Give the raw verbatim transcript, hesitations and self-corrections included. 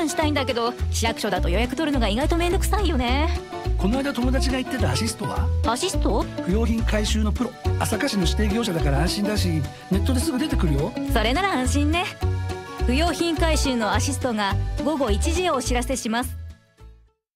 談したいんだけど、市役所だと予約取るのが意外とめんどくさいよね。 この間友達が言ってたアシストは？ アシスト？ 不用品回収のプロ、朝霞市の指定業者だから安心だし、ネットですぐ出てくるよ。 それなら安心ね。不用品回収のアシストがごごいちじをお知らせします。